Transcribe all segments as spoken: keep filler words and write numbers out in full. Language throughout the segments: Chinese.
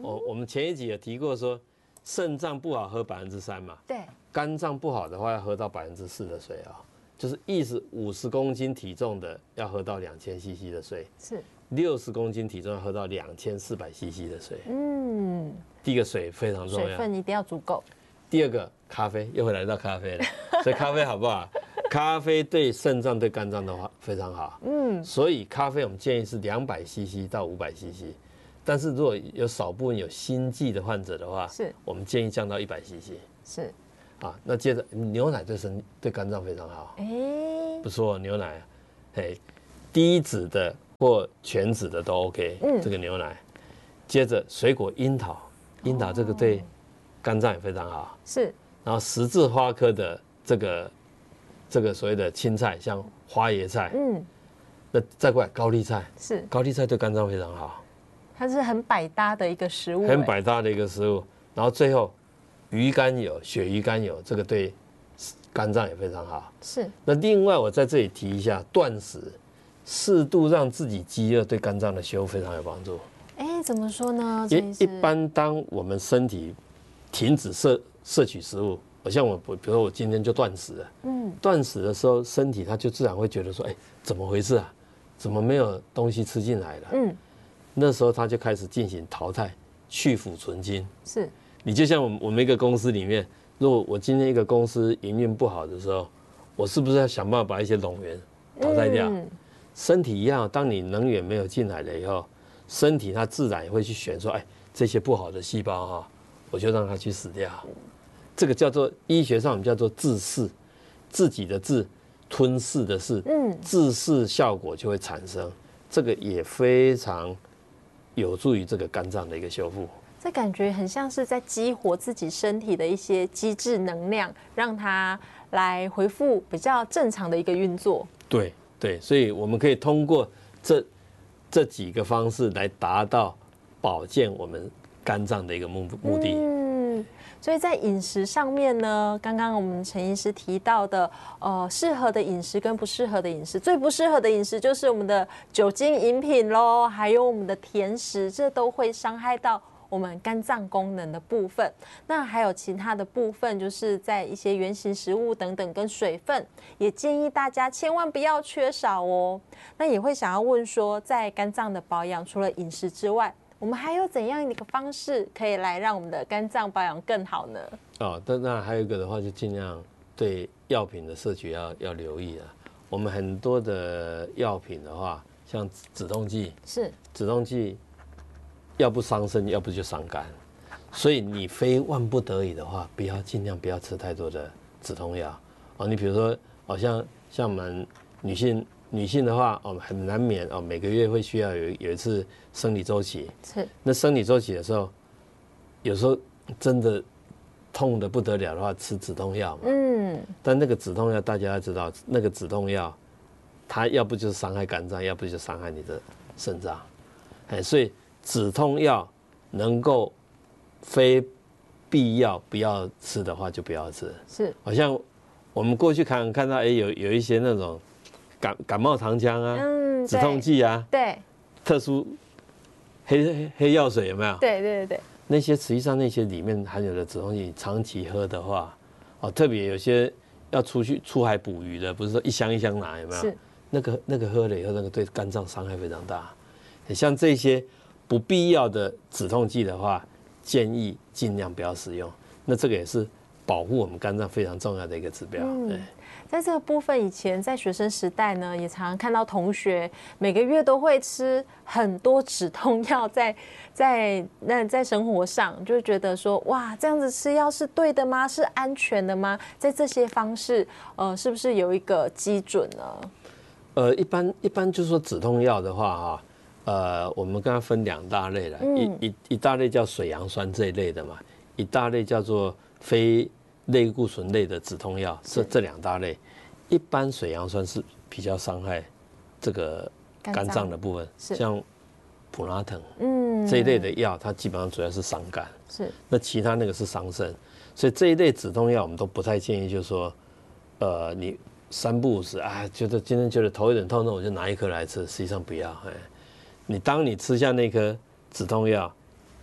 我我们前一集有提过说，肾脏不好喝百分之三嘛， 对， 肝脏不好的话要喝到百分之四的水啊、哦，就是意思五十公斤体重的要喝到两千 C C 的水， 是六十公斤体重要喝到两千四百 C C 的水。 嗯， 第一个水非常重要， 水分一定要足够。 第二个咖啡，又会来到咖啡了，所以咖啡好不好？咖啡对肾脏、对肝脏的话非常好。嗯，所以咖啡我们建议是两百 C C 到五百 C C， 但是如果有少部分有心悸的患者的话， 是我们建议降到一百 C C。 是， 啊，那接着牛奶对肾、对肝脏非常好， 哎， 不错，牛奶，嘿，低脂的或全脂的都 OK，嗯，这个牛奶。接着水果樱桃，樱桃这个对肝脏也非常好。 是， 然后十字花科的这个这个所谓的青菜，像花椰菜，嗯，那再过来高丽菜， 是高丽菜对肝脏非常好， 它是很百搭的一个食物， 很百搭的一个食物。然后最后鱼肝油、鳕鱼肝油，这个对肝脏也非常好。 是。 那另外我在这里提一下，断食，适度让自己饥饿，对肝脏的修复非常有帮助。 哎，怎么说呢？ 一一般当我们身体停止摄摄取食物，我像我，比如说我今天就断食了，嗯，断食的时候，身体它就自然会觉得说，哎，怎么回事啊？怎么没有东西吃进来了？嗯，那时候它就开始进行淘汰，去腐存精。 是， 你就像我们我们一个公司里面，如果我今天一个公司营运不好的时候，我是不是要想办法把一些冗员淘汰掉？嗯，身体一样，当你能源没有进来了以后，身体它自然也会去选说，哎，这些不好的细胞哈，我就让它去死掉。这个叫做医学上我们叫做自噬，自己的自，吞噬的噬，嗯，自噬效果就会产生，这个也非常有助于这个肝脏的一个修复。 这感觉很像是在激活自己身体的一些机制能量，让它来恢复比较正常的一个运作。 对对，所以我们可以通过这这几个方式来达到保健我们肝脏的一个目目的。 嗯，所以在饮食上面呢，刚刚我们陈医师提到的，呃，适合的饮食跟不适合的饮食，最不适合的饮食就是我们的酒精饮品咯，还有我们的甜食，这都会伤害到我们肝脏功能的部分。那还有其他的部分，就是在一些原型食物等等跟水分，也建议大家千万不要缺少哦。那也会想要问说，在肝脏的保养，除了饮食之外，我们还有怎样的一个方式可以来让我们的肝脏保养更好呢？ 哦，但那还有一个的话，就尽量对药品的摄取要要留意啊。我们很多的药品的话，像止痛剂，是止痛剂，要不伤身，要不就伤肝。所以你非万不得已的话，不要尽量不要吃太多的止痛药哦。你比如说，好、哦、像像我们女性。女性的话，哦，很难免哦，每个月会需要有有一次生理周期。是。那生理周期的时候，有时候真的痛得不得了的话，吃止痛药嘛。嗯。但那个止痛药大家要知道，那个止痛药，它要不就是伤害肝脏，要不就伤害你的肾脏。哎，所以止痛药能够非必要不要吃的话，就不要吃。是。好像我们过去看看到，哎，有有一些那种。感感冒糖浆啊，嗯，止痛剂啊，对，特殊黑黑黑药水有没有？ 对对对， 那些实际上那些里面含有的止痛剂，长期喝的话，哦，特别有些要出去出海捕鱼的，不是说一箱一箱拿有没有？是那个那个喝了以后，那个对肝脏伤害非常大。像这些不必要的止痛剂的话，建议尽量不要使用。那这个也是保护我们肝脏非常重要的一个指标。嗯，对。 在这个部分，以前在学生时代呢，也常常看到同学每个月都会吃很多止痛药在，在在那在生活上，就会觉得说，哇，这样子吃药是对的吗？是安全的吗？在这些方式，呃，是不是有一个基准呢？ 呃，一般一般就是说止痛药的话，哈，呃，我们刚刚分两大类了，嗯、一一一大类叫水杨酸这一类的嘛，一大类叫做非类固醇类的止痛药，这这两大类，一般水杨酸是比较伤害这个肝脏的部分，像普拉腾，嗯，这一类的药，它基本上主要是伤肝，是，那其他那个是伤肾，所以这一类止痛药我们都不太建议，就是说，呃，你三不五时啊，觉得今天觉得头有点痛，那我就拿一颗来吃，实际上不要，哎，你当你吃下那颗止痛药，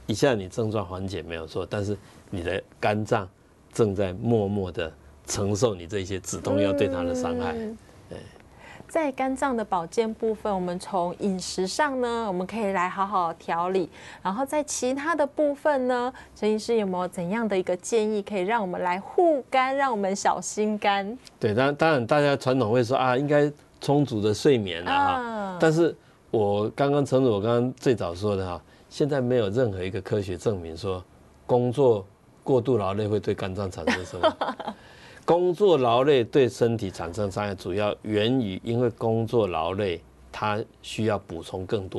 一下你症状缓解没有错，但是你的肝脏正在默默的承受你这些止痛药对它的伤害。嗯在肝脏的保健部分，我们从饮食上呢，我们可以来好好调理。然后在其他的部分呢，陈医师有没有怎样的一个建议，可以让我们来护肝，让我们小心肝？ 对，当当然大家传统会说啊，应该充足的睡眠啊，啊但是我刚刚诚如我刚刚最早说的哈，现在没有任何一个科学证明说工作过度劳累会对肝脏产生什么。工作劳累对身体产生伤害，主要源于因为工作劳累，它需要补充更多